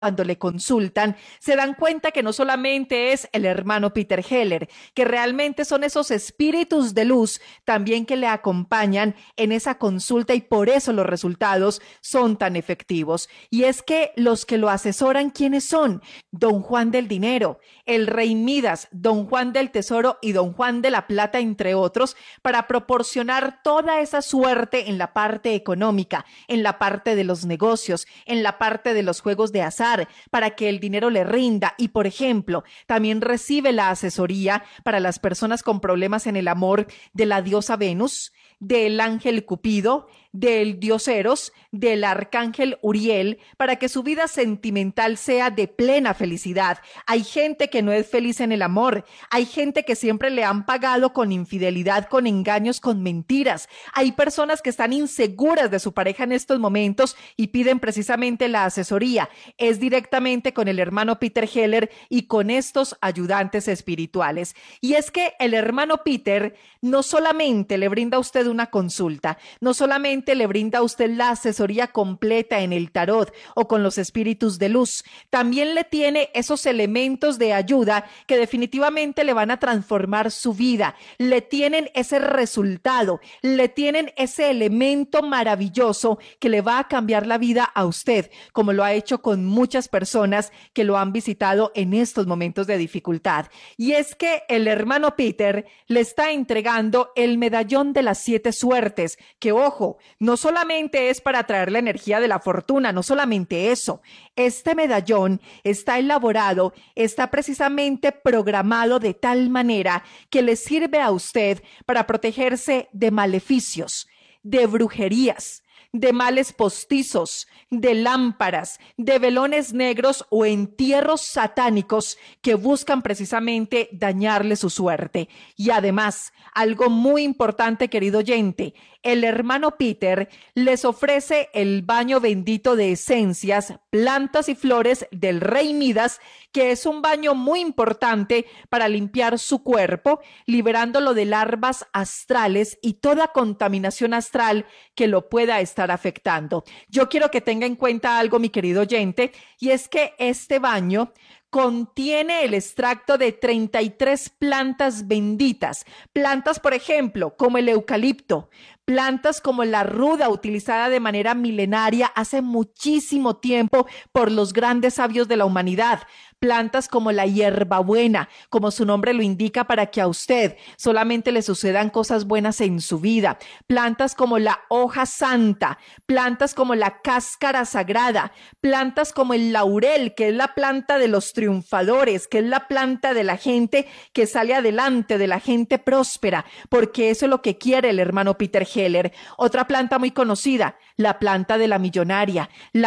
cuando le consultan, se dan cuenta que no solamente es el hermano Peter Heller, que realmente son esos espíritus de luz también que le acompañan en esa consulta y por eso los resultados son tan efectivos. Y es que los que lo asesoran, ¿quiénes son? Don Juan del Dinero, el Rey Midas, Don Juan del Tesoro y Don Juan de la Plata, entre otros, para proporcionar toda esa suerte en la parte económica, en la parte de los negocios, en la parte de los juegos de azar, para que el dinero le rinda y, por ejemplo, también recibe la asesoría para las personas con problemas en el amor de la diosa Venus, del ángel Cupido, del dios Eros, del arcángel Uriel, para que su vida sentimental sea de plena felicidad. Hay gente que no es feliz en el amor, hay gente que siempre le han pagado con infidelidad, con engaños, con mentiras. Hay personas que están inseguras de su pareja en estos momentos y piden precisamente la asesoría. Es directamente con el hermano Peter Heller y con estos ayudantes espirituales. Y es que el hermano Peter no solamente le brinda a usted una consulta, no solamente le brinda a usted la asesoría completa en el tarot o con los espíritus de luz, también le tiene esos elementos de ayuda que definitivamente le van a transformar su vida, le tienen ese resultado, le tienen ese elemento maravilloso que le va a cambiar la vida a usted, como lo ha hecho con muchas personas que lo han visitado en estos momentos de dificultad. Y es que el hermano Peter le está entregando el medallón de las 7 suertes, que ojo, no solamente es para traer la energía de la fortuna, no solamente eso. Este medallón está elaborado, está precisamente programado de tal manera que le sirve a usted para protegerse de maleficios, de brujerías, de males postizos, de lámparas, de velones negros o entierros satánicos que buscan precisamente dañarle su suerte. Y además, algo muy importante, querido oyente, el hermano Peter les ofrece el baño bendito de esencias, plantas y flores del Rey Midas, que es un baño muy importante para limpiar su cuerpo, liberándolo de larvas astrales y toda contaminación astral que lo pueda estar afectando. Yo quiero que tenga en cuenta algo, mi querido oyente, y es que este baño contiene el extracto de 33 plantas benditas. Plantas, por ejemplo, como el eucalipto, plantas como la ruda, utilizada de manera milenaria hace muchísimo tiempo por los grandes sabios de la humanidad. Plantas como la hierbabuena, como su nombre lo indica, para que a usted solamente le sucedan cosas buenas en su vida. Plantas como la hoja santa, plantas como la cáscara sagrada, plantas como el laurel, que es la planta de los triunfadores, que es la planta de la gente que sale adelante, de la gente próspera, porque eso es lo que quiere el hermano Peter Heller. Otra planta muy conocida, la planta de la millonaria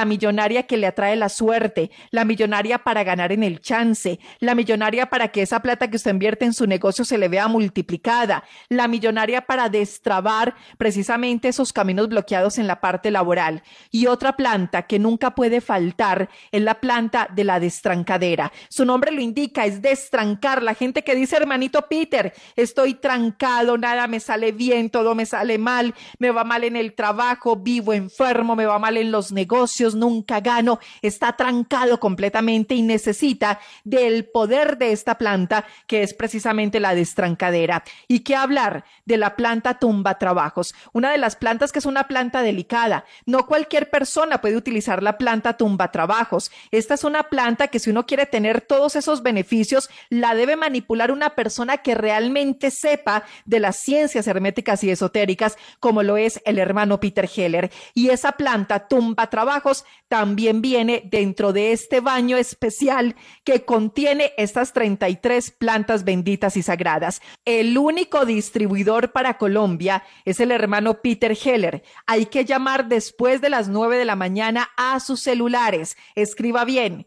que le atrae la suerte, la millonaria para ganar en el chance, la millonaria para que esa plata que usted invierte en su negocio se le vea multiplicada, la millonaria para destrabar precisamente esos caminos bloqueados en la parte laboral. Y otra planta que nunca puede faltar es la planta de la destrancadera. Su nombre lo indica, es destrancar. La gente que dice, hermanito Peter, estoy trancado, nada me sale bien, todo me sale mal, me va mal en el trabajo, vivo enfermo, me va mal en los negocios, nunca gano, está trancado completamente y necesita del poder de esta planta, que es precisamente la destrancadera. ¿Y qué hablar de la planta tumbatrabajos? Una de las plantas que es una planta delicada. No cualquier persona puede utilizar la planta tumbatrabajos. Esta es una planta que, si uno quiere tener todos esos beneficios, la debe manipular una persona que realmente sepa de las ciencias herméticas y esotéricas, como lo es el hermano Peter Heller. Y esa planta tumbatrabajos también viene dentro de este baño especial que contiene estas 33 plantas benditas y sagradas. El único distribuidor para Colombia es el hermano Peter Heller. Hay que llamar después de las 9 de la mañana a sus celulares. Escriba bien: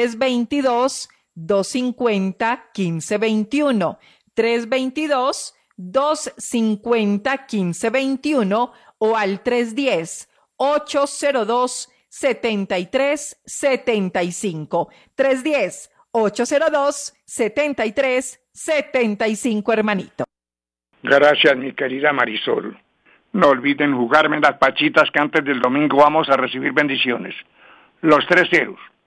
322-250-1521, 322-250-1521 o al 310-802-7375. 310-802-7375, hermanito. Gracias, mi querida Marisol. No olviden jugarme las pachitas, que antes del domingo vamos a recibir bendiciones. Los 3 ceros.